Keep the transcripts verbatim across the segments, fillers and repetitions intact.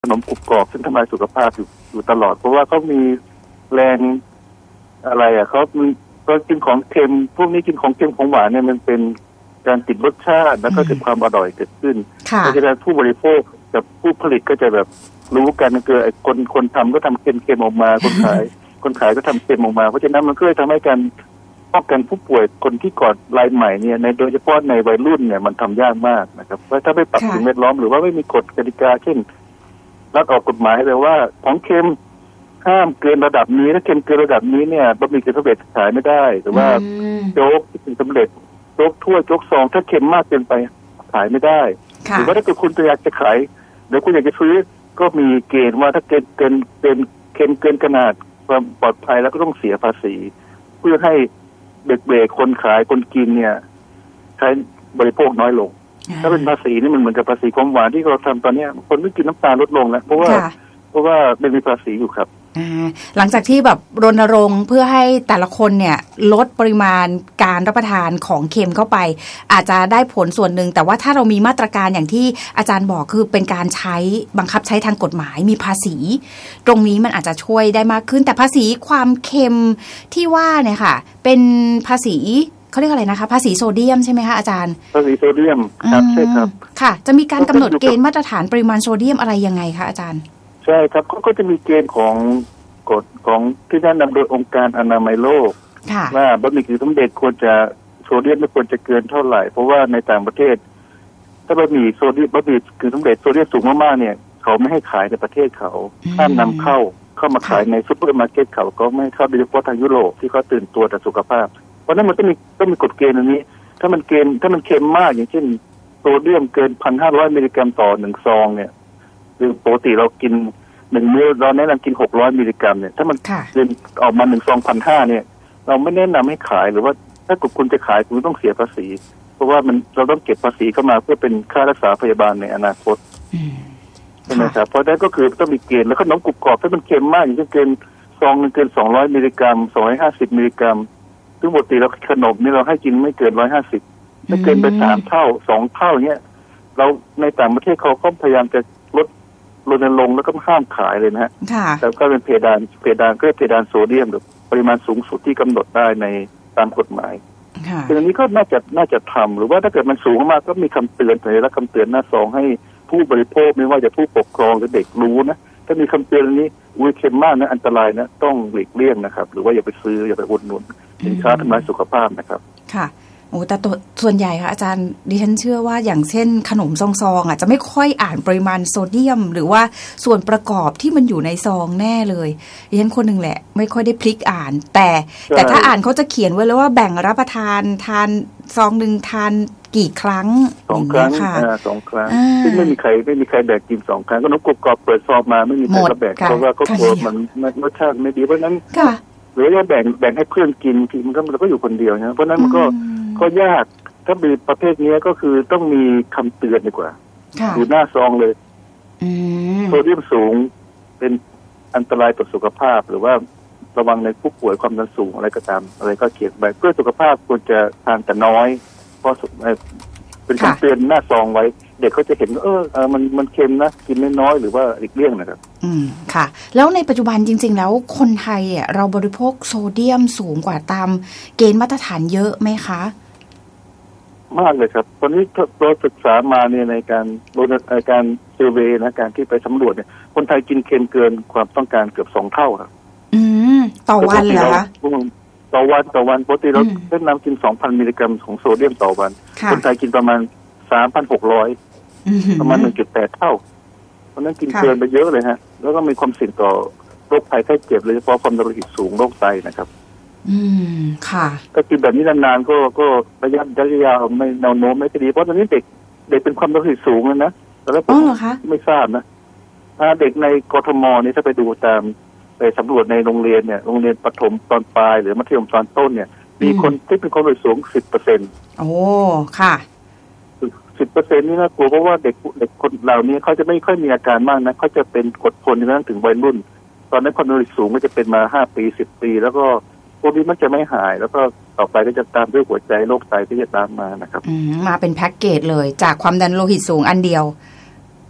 ขนมกรุบกรอบซึ่งทำลายสุขภาพอยู่อยู่ตลอดเพราะว่าเขามีแรงอะไรอ่ะเขาก็กินของเค็มพวกนี้กินของเค็มของหวานเนี่ยมันเป็นการติดรสชาติแล้วก็เกิดความอร่อยเกิดขึ้นเพราะฉะนั้นผู้บริโภคกับผู้ผลิตก็จะแบบรู้กันเกิดคนคนทำก็ทำเค็มๆออกมาคนขายคนขายก็ทำเค็มออกมาเพราะฉะนั้นมันก็เลยทำให้การป้องกันผู้ป่วยคนที่ก่อรายใหม่เนี่ยในโดยเฉพาะในวัยรุ่นเนี่ยมันทำยากมากนะครับเพราะถ้าไม่ปรับสิ่งแวดล้อมหรือว่าไม่มีกฎกติกาเช่นรัฐออกกฎหมายเลยว่าของเค็มห้ามเกินระดับนี้ถ้าเค็มเกินระดับนี้เนี่ยบะหมี่กึ่งสำเร็จขายไม่ได้หรือว่าโจ๊กกึ่งสำเร็จโจ๊กถ้วยโจ๊กซองถ้าเค็มมากเกินไปขายไม่ได้หรือว่าถ้าเกิดคุณอยากจะขายเดี๋ยวคุณอยากจะซื้อก็มีเกณฑ์ว่าถ้าเกินเกินเกินเค็มเกินขนาดความปลอดภัยแล้วก็ต้องเสียภาษีเพื่อให้เด็กเบรกคนขายคนกินเนี่ยใช้บริโภคน้อยลงถ้าเป็นภาษีนี่มันเหมือนกับภาษีความหวานที่เราทำตอนนี้คนไม่กินน้ำตาลลดลงแล้วเพราะว่าเพราะว่าไม่มีภาษีอยู่ครับหลังจากที่แบบรณรงค์เพื่อให้แต่ละคนเนี่ยลดปริมาณการรับประทานของเค็มเข้าไปอาจจะได้ผลส่วนหนึ่งแต่ว่าถ้าเรามีมาตรการอย่างที่อาจารย์บอกคือเป็นการใช้บังคับใช้ทางกฎหมายมีภาษีตรงนี้มันอาจจะช่วยได้มากขึ้นแต่ภาษีความเค็มที่ว่าเนี่ยค่ะเป็นภาษีเขาเรียกอะไรนะคะภาษีโซเดียมใช่ไหมคะอาจารย์ภาษีโซเดียมครับใช่ครับค่ะจะมีการกำหนดเกณฑ์มาตรฐานปริมาณโซเดียมอะไรยังไงคะอาจารย์ใช่ครับเขาก็จะมีเกณฑ์ของกฎของที่แนะนำโดยองค์การอนามัยโลกว่าบะหมี่กึ่งสำเร็จควรจะโซเดียมไม่ควรจะเกินเท่าไหร่เพราะว่าในต่างประเทศถ้าบะหมี่โซเดียมบะหมี่กึ่งสำเร็จโซเดียมสูงมากๆเนี่ยเขาไม่ให้ขายในประเทศเขาห้ามนำเข้าเข้ามาขายในซุปเปอร์มาร์เก็ตเขาก็ไม่เข้าโดยเฉพาะทางยุโรปที่เขาตื่นตัวต่อสุขภาพเพราะนั้นมันต้องมีต้องมีกฎเกณฑ์อันนี้ถ้ามันเกณฑ์ถ้ามันเค็มมากอย่างเช่นโซเดียมเกิน หนึ่งพันห้าร้อย มิลลิกรัมต่อหนึ่งซองเนี่ยคือปกติเรากินหนึ่งมื้อเราแนะนำกินหกร้อยมิลลิกรัมเนี่ยถ้ามันเกินออกมาหนึ่งซอง หนึ่งพันห้าร้อย เนี่ยเราไม่แนะนำให้ขายหรือว่าถ้าคุณจะขายคุณต้องเสียภาษีเพราะว่ามันเราต้องเก็บภาษีเข้ามาเพื่อเป็นค่ารักษาพยาบาลในอนาคตใช่ไหมครับเพราะฉะนั้นก็คือต้องมีเกณฑ์แล้วขนมกรุบกรอบถ้ามันเค็มมากอย่างเช่นเกินซองนึงเกินสองร้อยมิลลิกรัมสองร้อยห้าสิบมิลลิกรัมซึ่งปกติเราขนมนี่เราให้กินไม่เกินหนึ่งร้อยห้าสิบไม่เกินไปสามเท่าสองเท่าเนี้ยเราในต่างประเทศเขาก็พยายามจะลดรณรงค์แล้วก็ห้ามขายเลยนะฮะแต่ก็เป็นเพดานเพดานก็เพดานโซเดียมหรือปริมาณสูงสุดที่กำหนดได้ในตามกฎหมายซึ่งอันนี้ก็น่าจะน่าจะทำหรือว่าถ้าเกิดมันสูงมากก็มีคำเตือนเลยและคำเตือนหน้าซองให้ผู้บริโภคไม่ว่าจะผู้ปกครองหรือเด็กรู้นะถ้ามีคำเตือนนี้อุ้ยเค็มมากนะอันตรายนะต้องหลีกเลี่ยงนะครับหรือว่าอย่าไปซื้ออย่าไปอุดหนุนสินค้าทำลายสุขภาพนะครับค่ะโอ้แต่ส่วนใหญ่ค่ะอาจารย์ดิฉันเชื่อว่าอย่างเช่นขนมซองๆอ่ะจะไม่ค่อยอ่านปริมาณโซเดียมหรือว่าส่วนประกอบที่มันอยู่ในซองแน่เลยดิฉันคนหนึ่งแหละไม่ค่อยได้พลิกอ่านแต่แต่ถ้าอ่านเขาจะเขียนไว้แล้วว่าแบ่งรับประทานทานซองหนึ่งทานกี่ครั้งสองครั้งค่ะสองครั้งซึ่งไม่มีใครไม่มีใครแบ่งกินสองครั้งก็นกกรุบกรอบเปิดซองมาไม่มีใครก็แบ่งเพราะว่าก็กลัวมันรสชาติไม่ดีเพราะนั้นหรือว่าแบ่งแบ่งให้เพื่อนกินทีมันก็มันก็อยู่คนเดียวนะเพราะนั้นมันก็ก็ยากถ้ามีประเภทนี้ก็คือต้องมีคำเตือนดีกว่าอยู่หน้าซองเลยโซเดียมสูงเป็นอันตรายต่อสุขภาพหรือว่าระวังในผู้ป่วยความดันสูงอะไรก็ตามอะไรก็เขียนไว้เพื่อสุขภาพควรจะทานแต่น้อยเพราะเป็นคำเตือนหน้าซองไว้เด็กเขาจะเห็นเออเออมันมันเค็มนะกินน้อยหรือว่าหลีกเลี่ยงนะครับอืมค่ะแล้วในปัจจุบันจริงๆแล้วคนไทยอ่ะเราบริโภคโซเดียมสูงกว่าตามเกณฑ์มาตรฐานเยอะไหมคะมากเลยครับตอนนี้เราศึกษามาเนี่ยในการในการเซอร์เวย์นะการที่ไปสำรวจเนี่ยคนไทยกินเค็มเกินความต้องการเกือบสองเท่าครับอืมต่อวันเหรอคะต่อวันต่อวันปกติเราแนะนำกิน สองพัน มิลลิกรัมของโซเดียมต่อวันคนไทยกินประมาณ สามพันหกร้อย ประมาณ หนึ่งจุดแปด เท่าเพราะนั้นกินเกินไปเยอะเลยฮะแล้วก็มีความเสี่ยงต่อโรคภัยไข้เจ็บโดยเฉพาะความดันโลหิตสูงโรคไตนะครับอืมค่ะก็กินแบบนี้นานๆก็ก็ระยะระยะยาวไม่แนวโน้มไม่ดีเพราะตอนนี้เด็กเด็กเป็นความดันโลหิตสูงแล้วนะแต่แล้วผมไม่ทราบนะถ้าเด็กในกทมนี่ถ้าไปดูตามไปสำรวจในโรงเรียนเนี่ยโรงเรียนประถมตอนปลายหรือมัธยมตอนต้นเนี่ยมีคนที่เป็นความดันสูง สิบเปอร์เซ็นต์โอ้ค่ะสิบเปอร์เซ็นต์ นี่น่ากลัวเพราะว่าเด็กเด็กคนเหล่านี้เขาจะไม่ค่อยมีอาการมากนะเขาจะเป็นกดทนจนกระทั่งถึงวัยรุ่นตอนนั้นความดันโลหิตสูงก็จะเป็นมาห้าปีสิบปีแล้วก็พวกนี้มันจะไม่หายแล้วก็ต่อไปก็จะตามด้วยหัวใจโรคไตที่จะตามมานะครับมาเป็นแพ็กเกจเลยจากความดันโลหิตสูงอันเดียว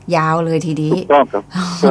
ยาวเลยทีนี้ถูกต้องครับ